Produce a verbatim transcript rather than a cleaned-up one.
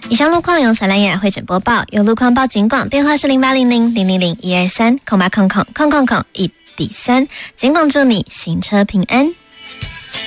以上路况由小蓝雅会诊播报，有路况报警广，电话是零八零零零零零一二三空八空空空空空一底三，警广祝你行车平安。